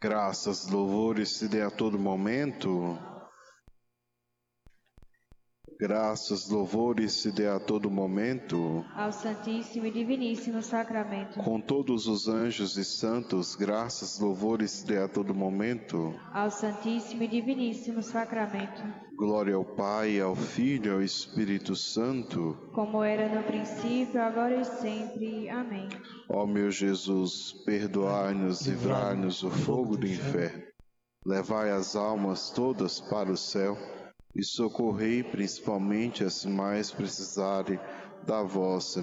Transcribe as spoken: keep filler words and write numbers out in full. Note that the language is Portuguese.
Graças, louvores se dê a todo momento. Graças, louvores se dê a todo momento. Ao Santíssimo e Diviníssimo Sacramento. Com todos os anjos e santos, graças, louvores se dê a todo momento. Ao Santíssimo e Diviníssimo Sacramento. Glória ao Pai, ao Filho e ao Espírito Santo. Como era no princípio, agora e sempre. Amém. Ó meu Jesus, perdoai-nos, livrai-nos do fogo do inferno. Levai as almas todas para o céu e socorrei principalmente as que mais precisarem da vossa